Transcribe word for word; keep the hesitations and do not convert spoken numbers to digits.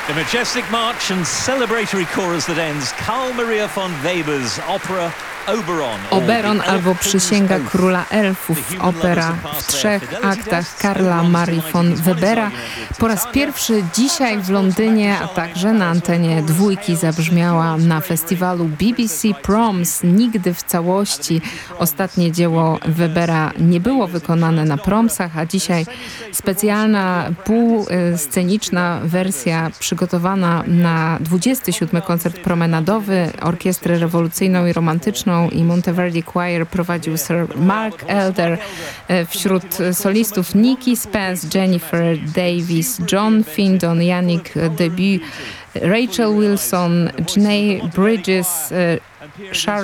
The majestic march and celebratory chorus that ends Carl Maria von Weber's opera Oberon. Oberon albo Przysięga Króla Elfów, opera w trzech aktach Karla Marii von Webera. Po raz pierwszy dzisiaj w Londynie, a także na antenie dwójki zabrzmiała na festiwalu B B C Proms. Nigdy w całości ostatnie dzieło Webera nie było wykonane na Promsach, a dzisiaj specjalna półsceniczna wersja przygotowana na dwudziesty siódmy koncert promenadowy. Orkiestrę rewolucyjną i romantyczną i Monteverdi Choir prowadził Sir Mark Elder. Wśród solistów Nikki Spence, Jennifer Davis, John Findon, Yannick Debut, Rachel Wilson, Janae Bridges, Charles